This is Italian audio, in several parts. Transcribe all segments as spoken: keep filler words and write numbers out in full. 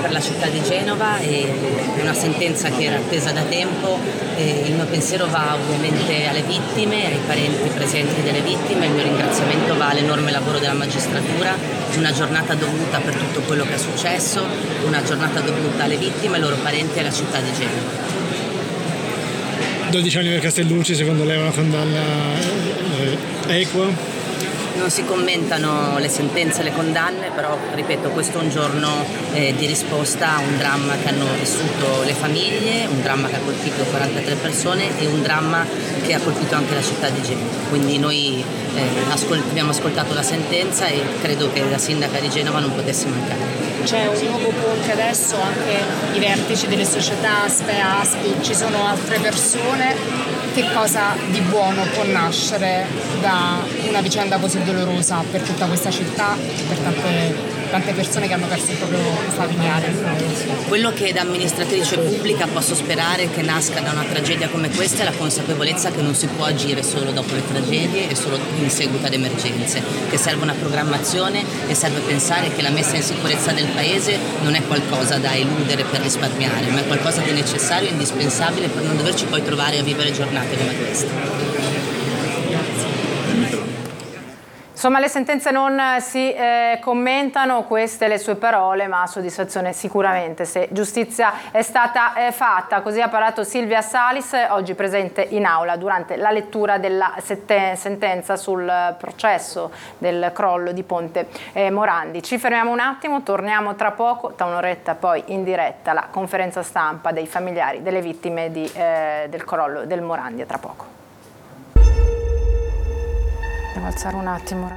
per la città di Genova, è una sentenza che era attesa da tempo. E il mio pensiero va ovviamente alle vittime, ai parenti presenti delle vittime, il mio ringraziamento va all'enorme lavoro della magistratura, una giornata dovuta per tutto quello che è successo, una giornata dovuta alle vittime, ai loro parenti e alla città di Genova. dodici anni per Castellucci, secondo lei è una condanna eh, equa? Non si commentano le sentenze e le condanne, però ripeto, questo è un giorno eh, di risposta a un dramma che hanno vissuto le famiglie, un dramma che ha colpito quarantatré persone e un dramma che ha colpito anche la città di Genova. Quindi noi eh, ascol- abbiamo ascoltato la sentenza e credo che la sindaca di Genova non potesse mancare. C'è un nuovo ponte adesso, anche i vertici delle società A S P E, A S P I, ci sono altre persone. Che cosa di buono può nascere da una vicenda così dolorosa per tutta questa città, per tante, tante persone che hanno perso il proprio familiare? Quello che da amministratrice pubblica posso sperare che nasca da una tragedia come questa è la consapevolezza che non si può agire solo dopo le tragedie e solo in seguito ad emergenze, che serve una programmazione e serve pensare che la messa in sicurezza del paese non è qualcosa da eludere per risparmiare, ma è qualcosa di necessario e indispensabile per non doverci poi trovare a vivere giornate come questa. Insomma, le sentenze non si eh, commentano, queste le sue parole, ma soddisfazione sicuramente se giustizia è stata eh, fatta. Così ha parlato Silvia Salis, oggi presente in aula durante la lettura della sette- sentenza sul processo del crollo di Ponte eh, Morandi. Ci fermiamo un attimo, torniamo tra poco, tra un'oretta poi in diretta la conferenza stampa dei familiari delle vittime di, eh, del crollo del Morandi. A tra poco. Devo alzare un attimo.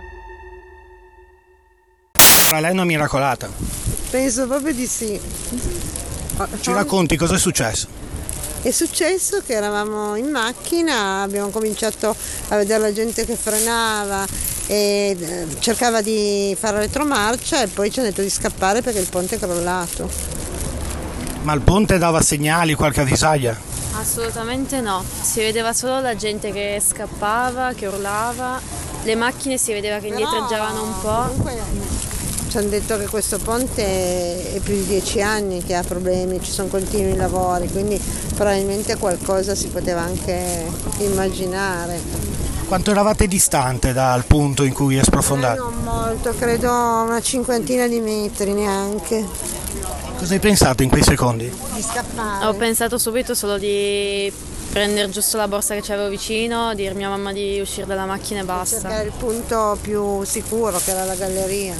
Ma lei è una miracolata. Penso proprio di sì. Ci racconti cosa è successo? È successo che eravamo in macchina, abbiamo cominciato a vedere la gente che frenava e cercava di fare retromarcia e poi ci hanno detto di scappare perché il ponte è crollato. Ma il ponte dava segnali, qualche avvisaglia? Assolutamente no, si vedeva solo la gente che scappava, che urlava, le macchine si vedeva che indietreggiavano un po'. Comunque ci hanno detto che questo ponte è più di dieci anni che ha problemi, ci sono continui lavori, quindi probabilmente qualcosa si poteva anche immaginare. Quanto eravate distante dal punto in cui è sprofondato? Eh, non molto, credo una cinquantina di metri neanche. Cosa hai pensato in quei secondi? Di scappare. Ho pensato subito solo di prendere giusto la borsa che c'avevo vicino, dirmi a mamma di uscire dalla macchina e basta. Cercare il punto più sicuro, che era la galleria.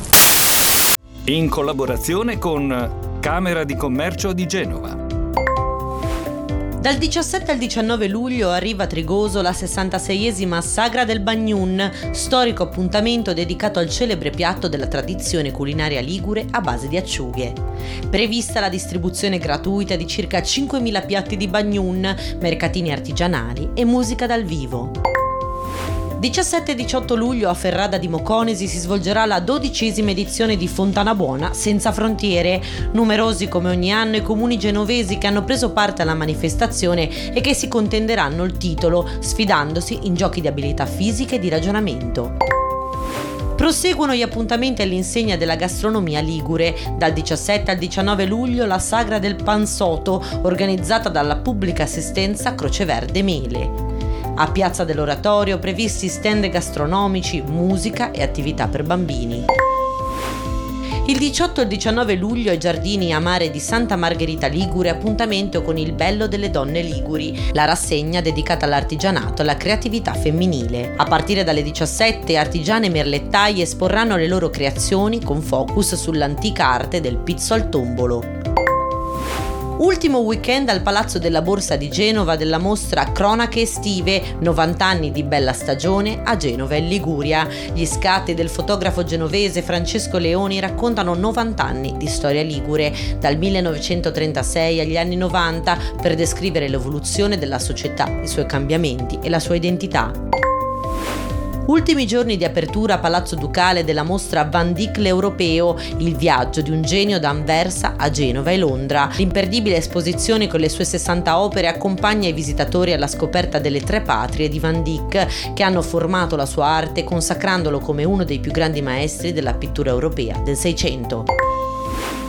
In collaborazione con Camera di Commercio di Genova. Dal diciassette al diciannove luglio arriva a Trigoso la sessantaseiesima Sagra del Bagnun, storico appuntamento dedicato al celebre piatto della tradizione culinaria ligure a base di acciughe. Prevista la distribuzione gratuita di circa cinquemila piatti di bagnun, mercatini artigianali e musica dal vivo. diciassette e diciotto luglio a Ferrada di Moconesi si svolgerà la dodicesima edizione di Fontana Buona Senza Frontiere. Numerosi come ogni anno i comuni genovesi che hanno preso parte alla manifestazione e che si contenderanno il titolo, sfidandosi in giochi di abilità fisiche e di ragionamento. Proseguono gli appuntamenti all'insegna della gastronomia ligure. Dal diciassette al diciannove luglio la Sagra del Pansoto, organizzata dalla Pubblica Assistenza Croce Verde Mele. A Piazza dell'Oratorio previsti stand gastronomici, musica e attività per bambini. Il diciotto e il diciannove luglio ai Giardini a Mare di Santa Margherita Ligure appuntamento con il Bello delle Donne Liguri, la rassegna dedicata all'artigianato e alla creatività femminile. A partire dalle diciassette artigiane e merlettai esporranno le loro creazioni con focus sull'antica arte del pizzo al tombolo. Ultimo weekend al Palazzo della Borsa di Genova della mostra Cronache estive, novanta anni di bella stagione a Genova e Liguria. Gli scatti del fotografo genovese Francesco Leoni raccontano novanta anni di storia ligure, dal millenovecentotrentasei agli anni novanta, per descrivere l'evoluzione della società, i suoi cambiamenti e la sua identità. Ultimi giorni di apertura a Palazzo Ducale della mostra Van Dyck l'Europeo, il viaggio di un genio da Anversa a Genova e Londra. L'imperdibile esposizione con le sue sessanta opere accompagna i visitatori alla scoperta delle tre patrie di Van Dyck, che hanno formato la sua arte consacrandolo come uno dei più grandi maestri della pittura europea del Seicento.